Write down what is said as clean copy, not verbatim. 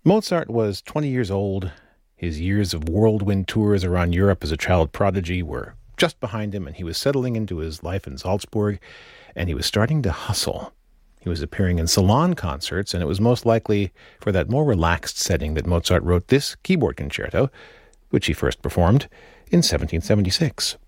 Mozart was 20 years old. His years of whirlwind tours around Europe as a child prodigy were just behind him, and he was settling into his life in Salzburg, and he was starting to hustle. He was appearing in salon concerts, and it was most likely for that more relaxed setting that Mozart wrote this keyboard concerto, which he first performed in 1776.